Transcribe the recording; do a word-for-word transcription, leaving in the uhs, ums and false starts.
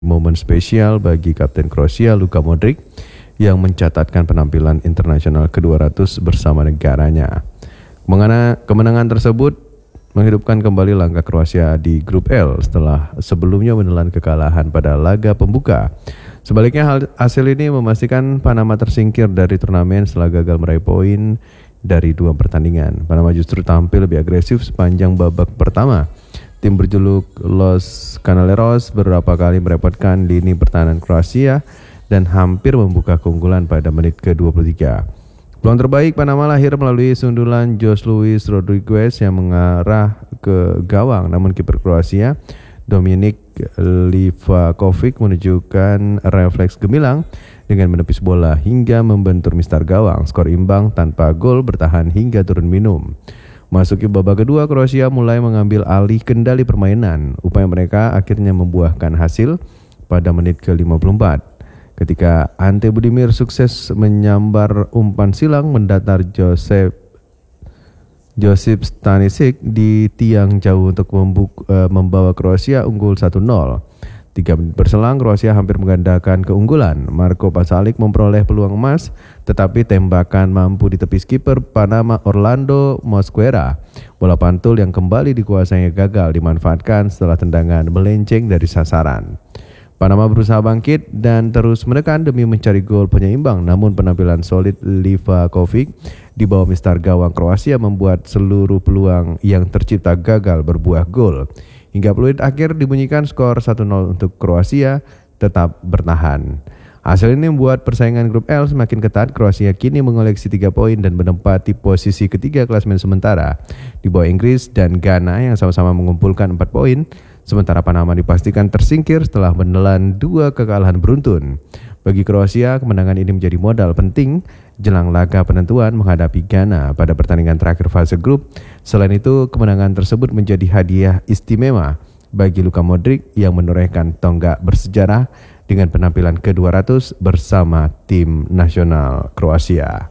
Momen spesial bagi Kapten Kroasia Luka Modric yang mencatatkan penampilan internasional ke dua ratus bersama negaranya. Kemenangan tersebut menghidupkan kembali langkah Kroasia di grup L setelah sebelumnya menelan kekalahan pada laga pembuka. Sebaliknya, hasil ini memastikan Panama tersingkir dari turnamen setelah gagal meraih poin dari dua pertandingan. Panama justru tampil lebih agresif sepanjang babak pertama. Tim berjuluk Los Canaleros beberapa kali merepotkan lini pertahanan Kroasia dan hampir membuka keunggulan pada menit ke dua puluh tiga. Peluang terbaik Panama lahir melalui sundulan Jose Luis Rodriguez yang mengarah ke gawang, namun kiper Kroasia Dominik Livakovic menunjukkan refleks gemilang dengan menepis bola hingga membentur mistar gawang. Skor imbang tanpa gol bertahan hingga turun minum. Masuki babak kedua, Kroasia mulai mengambil alih kendali permainan. Upaya mereka akhirnya membuahkan hasil pada menit ke lima puluh empat. Ketika Ante Budimir sukses menyambar umpan silang mendatar Josep Josip Stanisic di tiang jauh untuk membuk, uh, membawa Kroasia unggul satu nol. Tiga menit berselang, Kroasia hampir menggandakan keunggulan. Marco Pasalic memperoleh peluang emas, tetapi tembakan mampu ditepis kiper Panama Orlando Mosquera. Bola pantul yang kembali dikuasainya gagal dimanfaatkan setelah tendangan melenceng dari sasaran. Panama berusaha bangkit dan terus menekan demi mencari gol penyeimbang, namun penampilan solid Livakovic di bawah mistar gawang Kroasia membuat seluruh peluang yang tercipta gagal berbuah gol. Hingga peluit akhir dibunyikan, skor satu nol untuk Kroasia tetap bertahan. Hasil ini membuat persaingan grup L semakin ketat. Kroasia kini mengoleksi tiga poin dan menempati posisi ketiga klasemen sementara di bawah Inggris dan Ghana yang sama-sama mengumpulkan empat poin. Sementara Panama dipastikan tersingkir setelah menelan dua kekalahan beruntun. Bagi Kroasia, kemenangan ini menjadi modal penting jelang laga penentuan menghadapi Ghana pada pertandingan terakhir fase grup. Selain itu, kemenangan tersebut menjadi hadiah istimewa bagi Luka Modric yang menorehkan tonggak bersejarah dengan penampilan ke dua ratus bersama tim nasional Kroasia.